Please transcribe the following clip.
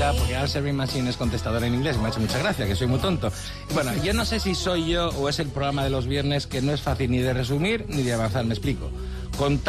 pregunta, porque Answer Machine es contestador en inglés, y me ha hecho mucha gracia, que soy muy tonto. Bueno, yo no sé si soy yo o es el programa de los viernes que no es fácil ni de resumir ni de avanzar, me explico.